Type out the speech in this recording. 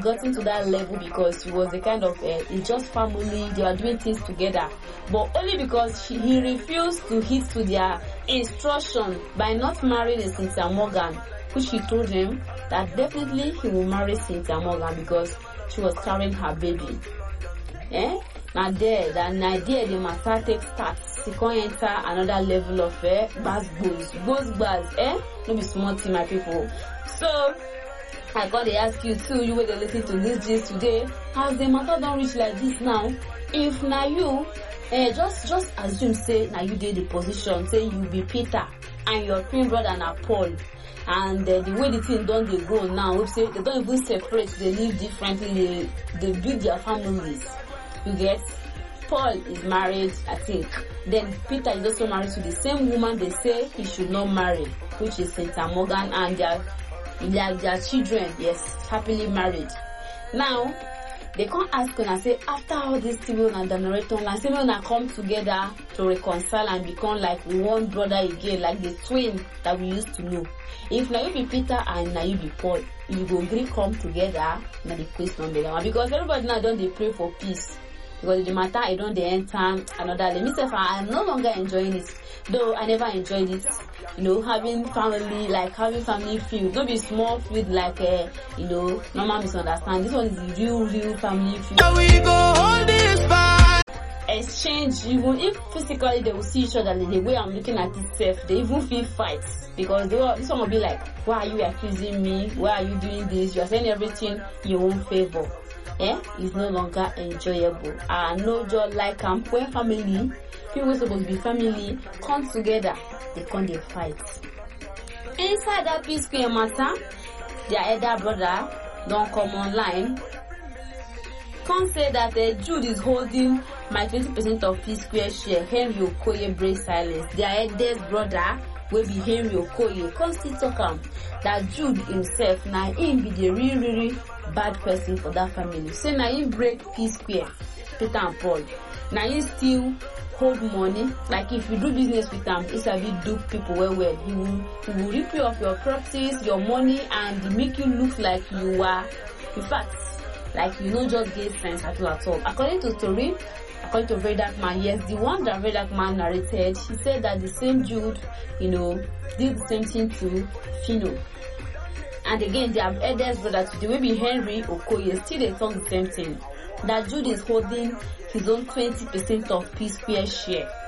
gotten to that level because she was a kind of it's just family. They were doing things together, but only because he refused to heed to their instruction by not marrying a Cynthia Morgan, which she told him that definitely he will marry Cynthia Morgan because she was carrying her baby. Now there, the matter takes starts. She can enter another level of baz, no be small thing, my people. So I gotta ask you too, you will listen to this gist today. Has the matter don't reach like this now? If now you just assume say now you did the position, say you be Peter and your twin brother na Paul. And the way the thing don't they go now, say they don't even separate, they live differently, they build their families. You get? Paul is married, I think. Then Peter is also married to the same woman they say he should not marry, which is Cynthia Morgan, and their children, yes, happily married. Now, they can't ask and say, after all this Tibon and the narrator, and Simon come together to reconcile and become like one brother again, like the twin that we used to know. If now you be Peter and now you be Paul, you go agree come together, now the question begin. Because everybody now don't they pray for peace. Because the matter I don't they enter another. Let me say I'm no longer enjoying it. Though I never enjoyed it. Having family feud. Don't be small feud like normal misunderstanding. This one is the real family feud. We go hold this back. Exchange, even if physically they will see each other, the way I'm looking at itself, they even feel fights. Because this one will be like, why are you accusing me? Why are you doing this? You are saying everything in your own favor. Is no longer enjoyable. No joy like when family, people supposed to be family, come together, they can't fight. Inside that P Square matter, their elder brother don't come online. Can't say that Jude is holding my 20% of P Square share. Henry Okoye break silence. Their eldest brother will be Henry Okoye. Come still talk that Jude himself now him be the really bad person for that family. So now he break P Square, Peter and Paul. Now he still hold money. Like if you do business with him, it's a bit do people well. He will rip you off your properties, your money, and make you look like you are, in fact, like you don't just get sense at all. According to story, according to Very Dark Man, yes, the one that Very Dark Man narrated, he said that the same Jude, did the same thing to Phino. And again, their eldest brother today will be Henry Okoye. Still they talk the same thing. That Jude is holding his own 20% of P Square share.